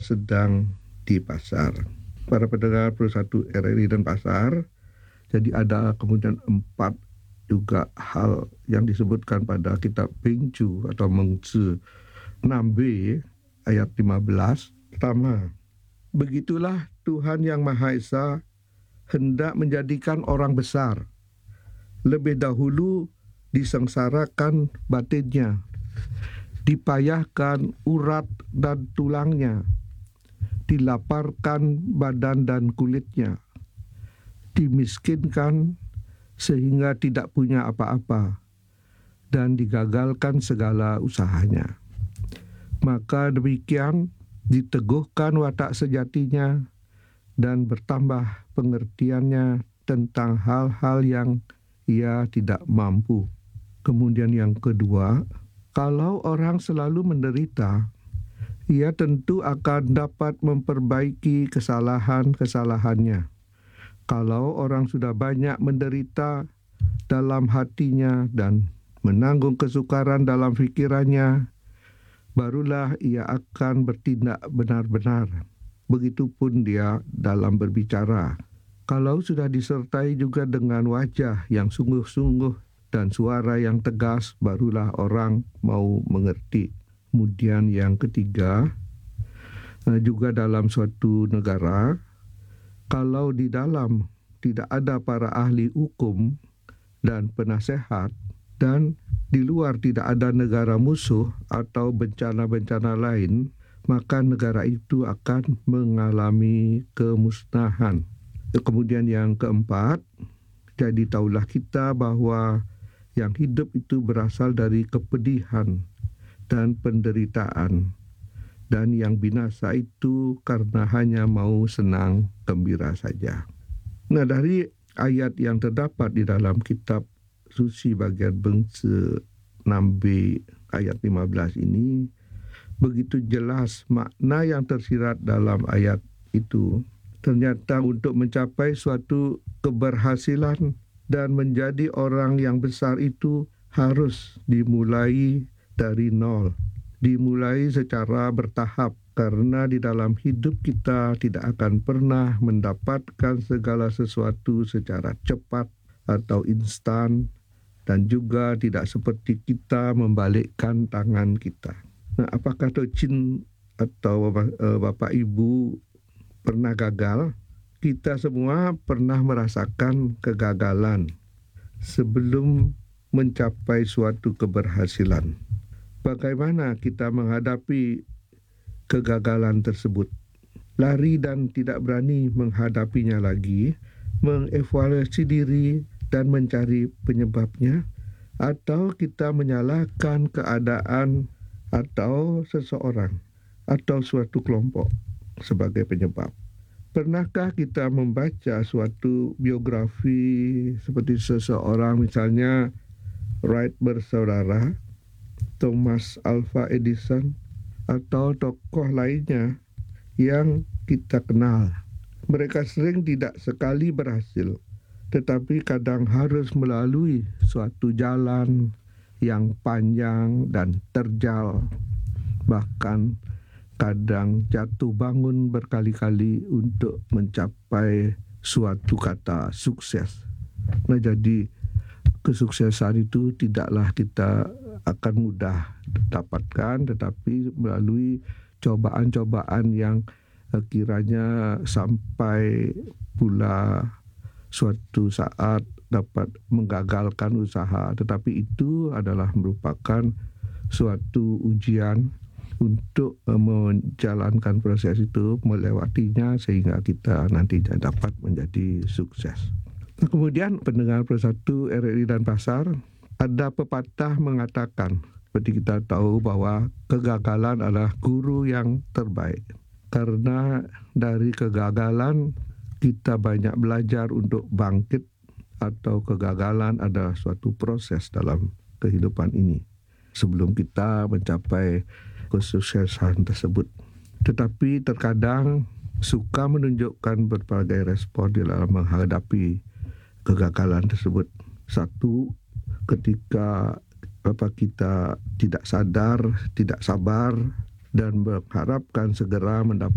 sedang di pasar. Para pendengar Perusahaan RRI dan Pasar, jadi ada kemudian 4 juga hal yang disebutkan pada kitab Bingcu atau Mengzi 6b ayat 15. Pertama, begitulah Tuhan Yang Maha Esa hendak menjadikan orang besar. Lebih dahulu disengsarakan batinnya, dipayahkan urat dan tulangnya, dilaparkan badan dan kulitnya, dimiskinkan sehingga tidak punya apa-apa, dan digagalkan segala usahanya. Maka demikian diteguhkan watak sejatinya dan bertambah pengertiannya tentang hal-hal yang ia tidak mampu. Kemudian yang kedua, kalau orang selalu menderita, ia tentu akan dapat memperbaiki kesalahan-kesalahannya. Kalau orang sudah banyak menderita dalam hatinya dan menanggung kesukaran dalam fikirannya, barulah ia akan bertindak benar-benar. Begitupun dia dalam berbicara. Kalau sudah disertai juga dengan wajah yang sungguh-sungguh dan suara yang tegas, barulah orang mau mengerti. Kemudian yang ketiga, juga dalam suatu negara, kalau di dalam tidak ada para ahli hukum dan penasehat, dan di luar tidak ada negara musuh atau bencana-bencana lain, maka negara itu akan mengalami kemusnahan. Kemudian yang keempat, jadi tahulah kita bahwa yang hidup itu berasal dari kepedihan dan penderitaan, dan yang binasa itu karena hanya mau senang gembira saja. Nah, dari ayat yang terdapat di dalam kitab suci bagian Bengse 6b ayat 15 ini, begitu jelas makna yang tersirat dalam ayat itu. Ternyata untuk mencapai suatu keberhasilan dan menjadi orang yang besar itu harus dimulai dari nol, dimulai secara bertahap, karena di dalam hidup kita tidak akan pernah mendapatkan segala sesuatu secara cepat atau instan, dan juga tidak seperti kita membalikkan tangan kita. Nah, apakah Tocin atau Bapak Ibu pernah gagal? Kita semua pernah merasakan kegagalan sebelum mencapai suatu keberhasilan. Bagaimana kita menghadapi kegagalan tersebut? Lari dan tidak berani menghadapinya lagi, mengevaluasi diri dan mencari penyebabnya, atau kita menyalahkan keadaan atau seseorang atau suatu kelompok sebagai penyebab. Pernahkah kita membaca suatu biografi seperti seseorang, misalnya Wright bersaudara, Thomas Alva Edison, atau tokoh lainnya yang kita kenal? Mereka sering tidak sekali berhasil, tetapi kadang harus melalui suatu jalan yang panjang dan terjal, bahkan kadang jatuh bangun berkali-kali untuk mencapai suatu kata sukses. Nah, jadi kesuksesan itu tidaklah kita akan mudah dapatkan, tetapi melalui cobaan-cobaan yang kiranya sampai pula suatu saat dapat menggagalkan usaha. Tetapi itu adalah merupakan suatu ujian untuk menjalankan proses itu, melewatinya sehingga kita nantinya dapat menjadi sukses. Nah, kemudian pendengar Persatu RRI dan Pasar, ada pepatah mengatakan, seperti kita tahu bahwa kegagalan adalah guru yang terbaik. Karena dari kegagalan kita banyak belajar untuk bangkit, atau kegagalan adalah suatu proses dalam kehidupan ini sebelum kita mencapai kesuksesan tersebut. Tetapi terkadang suka menunjukkan berbagai respon di dalam menghadapi kegagalan tersebut. Satu, ketika kita tidak sadar, tidak sabar, dan mengharapkan segera mendapat